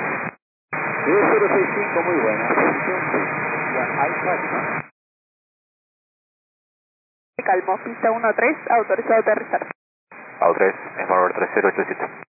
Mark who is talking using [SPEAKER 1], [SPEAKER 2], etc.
[SPEAKER 1] 1065, muy buena. Ya, iPad.
[SPEAKER 2] Calmo, pista 13, autorizado a aterrizar.
[SPEAKER 3] AU3, Smart 3087.